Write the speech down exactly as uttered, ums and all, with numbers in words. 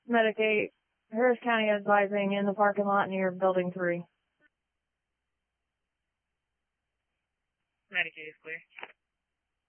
Medicaid, Harris County advising in the parking lot near Building three. Medicaid is clear.